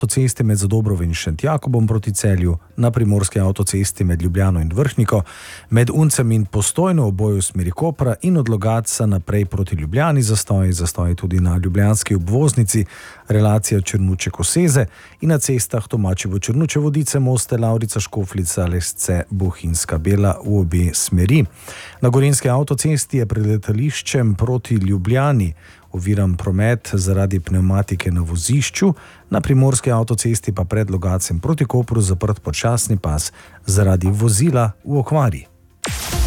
avtocesti med Zadobrovo in Šentjakobom proti Celju, na primorski avtocesti med Ljubljano in Vrhniko, med Uncem in Postojno v boju v smeri Kopra in od Logatca naprej proti Ljubljani zastoji tudi na ljubljanski obvoznici, relacija Črnuče-Koseze in na cestah Tomačevo-Črnuče-Vodice, Moste, Lavrica-Škofljica, Lesce-Bohinjska Bela v obe smeri. Na gorenjski avtocesti je pred letališčem proti Ljubljani oviran promet zaradi pnevmatike na vozišču, na primorski avtocesti pa pred Logatcem proti Kopru zaprt počasni pas zaradi vozila v okvari.